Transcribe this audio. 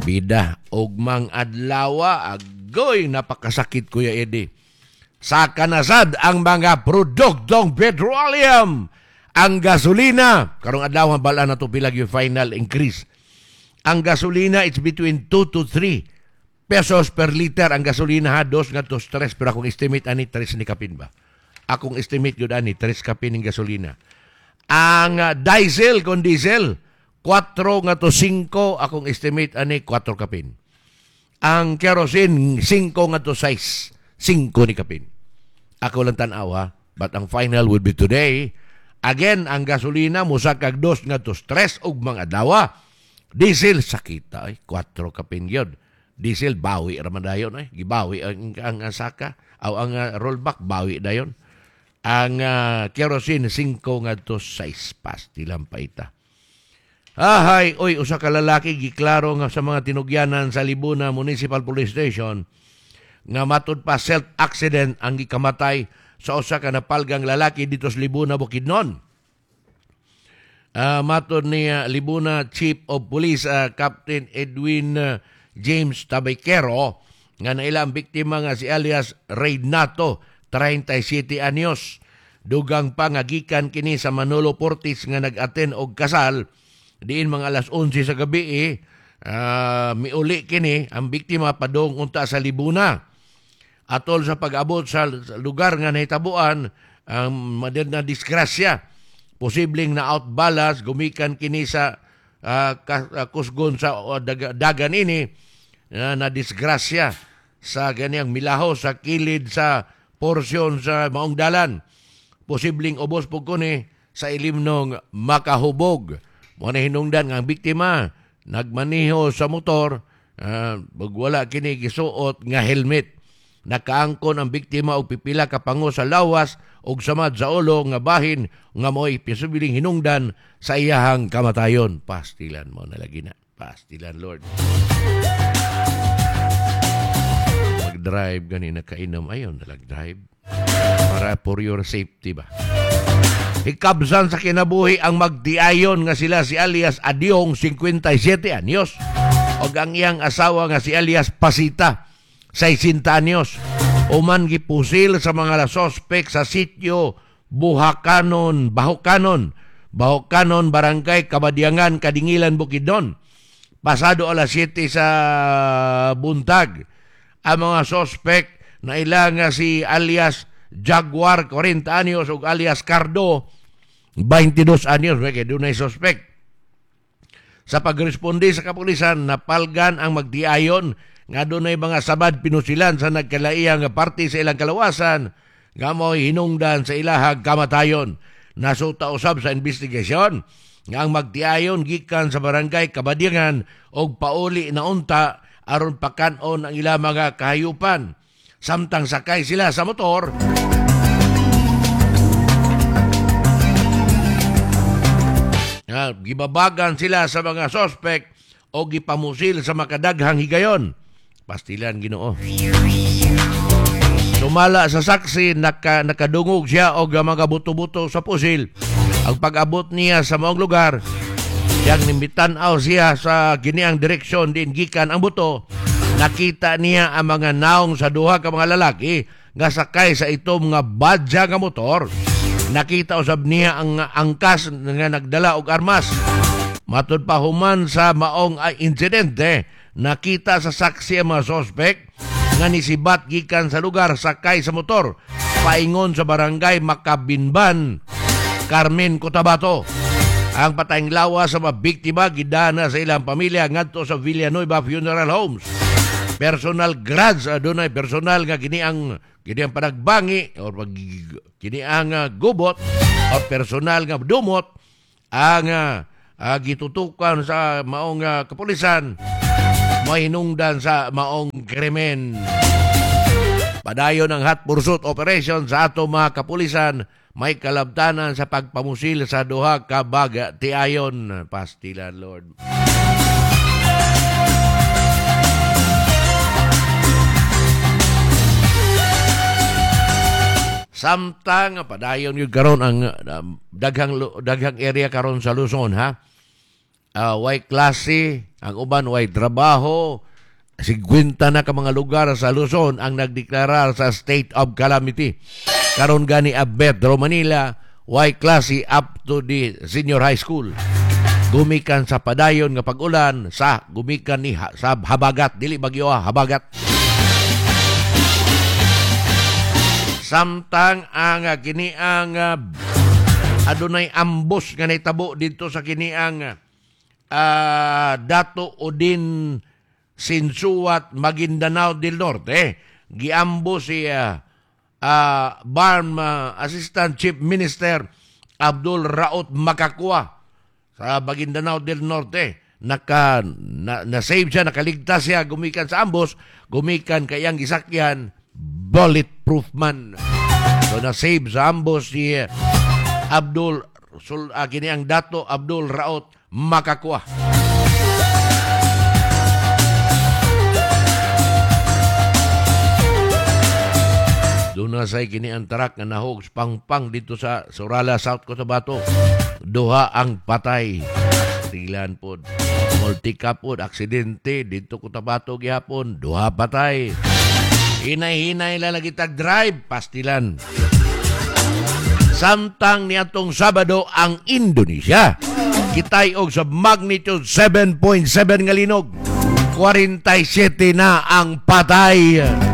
bida ugmang adlaw agoy napakasakit Kuya Eddie. Sa kanasad ang mga produktong petroleum, ang gasolina karong adlaw bala na to pilag yung final increase. Ang gasolina it's between 2 to 3 pesos per liter ang gasolina ha, 2 nga to 3 pero akong estimate ani 3 ni kapin ba. Akong estimate yun ani 3 kapin ng gasolina. Ang diesel kung diesel 4 nga to 5 akong estimate ani 4 kapin. Ang kerosene 5 nga to 6 ni kapin. Ako lang tanaw but ang final would be today. Again, ang gasolina musa kag 2 nga to 3 ug mga adlaw. Diesel sakita ay 4 kapin gyud. Diesel bawi ra man dayon ay gibawi ang saka aw ang rollback bawi dayon. Ang kerosene 5 nga to 6 pastilang paita. Ahay, oy usa ka lalaki giklaro nga sa mga tinugyanan sa Libuna Municipal Police Station nga matud pa self-accident ang gikamatay sa usa ka napalgang lalaki dito sa Libuna, Bukidnon. Matud ni Libuna Chief of Police Captain Edwin James Tabayquero nga nailang biktima nga si alias Reynato, 37 anyos. Dugang pa nga gikan kini sa Manolo Portis nga nag-attend og kasal diin mga alas 11 sa gabi miuli kini ang biktima padong unta sa Libuna. Atol sa pag-abot sa lugar nga nahitabuan ang na disgrasya. Posibleng na outbalas gumikan kini sa kusgon sa dagan ini na disgrasya sa ganiyang milaho sa kilid sa porsyon sa maong dalan. Posibleng ubos po kuni sa ilimnong makahubog. Muna hinungdan nga ang biktima nagmaniho sa motor wala kini gisuot nga helmet. Nakaangkon ang biktima og pipila ka pango sa lawas og samad sa ulo nga bahin nga mo'y posibleng hinungdan sa iyahang kamatayon. Pastilan mo na lagi na. Pastilan, Lord. Mag-drive ganina kainom ayon nalag-drive para for your safety ba. Hikabsan sa kinabuhi ang magdiayon nga sila si alias Adyong 57 anyos og ang iyang asawa nga si alias Pasita 60 anyos. Uman gipusil sa mga suspek sa sitio Bahokanon, Barangay Kabadyangan, Kadingilan, Bukidnon. Pasado alas 7 sa buntag. Ang mga suspek na ilang si alias Jaguar 40 anyos ug alias Cardo 22 anyos kay dunay suspek. Sa pagresponde sa kapulisan napalgan ang magdiayon nga dunay mga sabad pinusilan sa nagkalaiyang parte sa ilang kalawasan nga mo'y hinungdan sa ilahag kamatayon. Nasuta usab sa investigasyon nga ang magdiayon gikan sa barangay Kabadyangan og pauli na unta aron pakanon ang ilang mga kahayupan. Samtang sakay sila sa motor, gibabagan sila sa mga sospek o gipamusil sa makadaghang higayon. Pastilan, Ginoo. Sumala sa saksi, nakadungog siya o mga buto-buto sa pusil. Ang pag-abot niya sa maong lugar, siyang nimbitanaw siya sa giniang direksyon din gikan ang buto. Nakita niya ang mga naong sa duha ka mga lalaki nga sakay sa itom nga badya nga motor. Nakita usab niya ang angkas nga nagdala og armas. Matud pa human sa maong insidente, nakita sa saksi ang mga sospek nga nisibat gikan sa lugar sakay sa motor paingon sa barangay Makabinban, Carmen, Cotabato. Ang patayng lawas sa mga biktima gidana sa ilang pamilya ngadto sa Villanueva Funeral Homes. Personal grads adunay personal nga kini ang panagbangi or kini ang gubot o personal nga dumot ang gitutukan sa maong kapulisan mahinungdan sa maong krimen. Padayon ang hot pursuit operation sa ato mga kapulisan may kalabtanan sa pagpamusil sa duha ka baga tiayon. Pastilan, Lord. Samtang padayon yung karon ang daghang area karon sa Luzon ha. Way klase Ang uban way trabaho. 50 na ka mga lugar sa Luzon ang nagdeklarar sa state of calamity. Karon gani Metro Manila, way klase up to the senior high school. Gumikan sa padayon nga pag-ulan sa gumikan ni sa habagat, dili bagyo habagat. Samtang ang kini ang adunay ambos nga nahitabo dito sa kini ang Dato Odin Sinsuat Maguindanao del Norte. Giambo si BARM Assistant Chief Minister Abdul Raut Makakwa sa Maguindanao del Norte. Na-save siya, nakaligtas siya, gumikan sa ambos, gumikan kayang gisakyan, bulletproof man. So na-save sa ambos si kini ang Dato Abdul Raut Makakwa. Doon na say kini ang tarak nga nahog pangpang dito sa Surala, South Cotabato. Duha ang patay. Tilan po. Multika po. Aksidente dito Cotabato gihapon. Duha patay. Hinay-hinay lalagi tag-drive. Pastilan. Samtang niatong Sabado ang Indonesia. Kitay og sa magnitude 7.7 nga linog. 47 na ang patay.